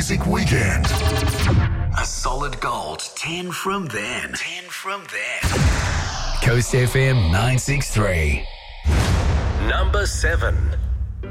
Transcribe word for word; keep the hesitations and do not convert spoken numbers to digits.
Music Weekend. A solid gold ten from then. ten from then. Coast F M nine six three. Number seven.